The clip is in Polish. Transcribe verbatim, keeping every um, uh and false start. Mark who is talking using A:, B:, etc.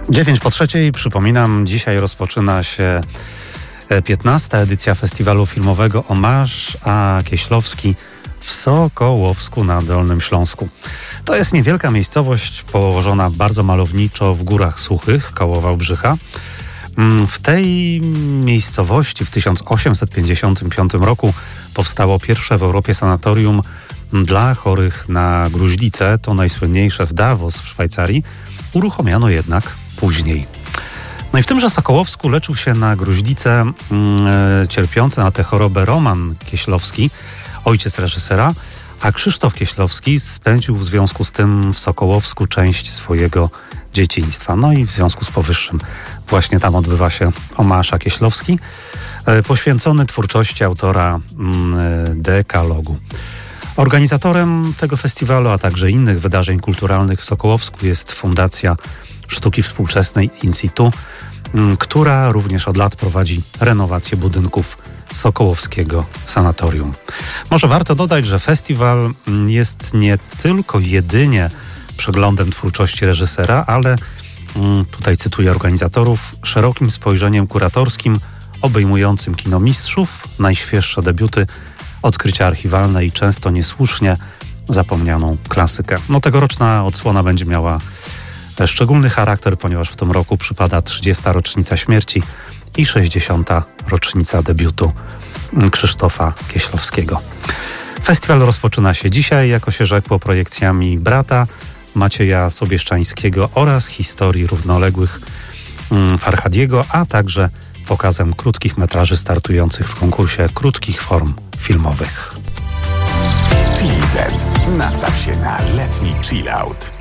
A: dziewięć po trzeciej, przypominam, dzisiaj rozpoczyna się piętnasta edycja festiwalu filmowego Omarz A. Kieślowski w Sokołowsku na Dolnym Śląsku. To jest niewielka miejscowość położona bardzo malowniczo w Górach Suchych koło Wałbrzycha. W tej miejscowości w tysiąc osiemset pięćdziesiątym piątym roku powstało pierwsze w Europie sanatorium dla chorych na gruźlicę. To najsłynniejsze w Davos w Szwajcarii. Uruchomiono jednak później. No i w tymże Sokołowsku leczył się na gruźlicę yy, cierpiący na tę chorobę Roman Kieślowski, ojciec reżysera, a Krzysztof Kieślowski spędził w związku z tym w Sokołowsku część swojego dzieciństwa. No i w związku z powyższym właśnie tam odbywa się Omarz A. Kieślowski, yy, poświęcony twórczości autora yy, Dekalogu. Organizatorem tego festiwalu, a także innych wydarzeń kulturalnych w Sokołowsku jest Fundacja Sztuki Współczesnej In Situ, która również od lat prowadzi renowację budynków Sokołowskiego Sanatorium. Może warto dodać, że festiwal jest nie tylko jedynie przeglądem twórczości reżysera, ale, tutaj cytuję organizatorów, szerokim spojrzeniem kuratorskim obejmującym kino mistrzów, najświeższe debiuty, odkrycia archiwalne i często niesłusznie zapomnianą klasykę. No, tegoroczna odsłona będzie miała szczególny charakter, ponieważ w tym roku przypada trzydziesta rocznica śmierci i sześćdziesiąta rocznica debiutu Krzysztofa Kieślowskiego. Festiwal rozpoczyna się dzisiaj, jako się rzekło, projekcjami Brata Macieja Sobieszczańskiego oraz historii równoległych Farhadiego, a także pokazem krótkich metraży startujących w konkursie krótkich form filmowych.
B: Chili Z. Nastaw się na letni chill out.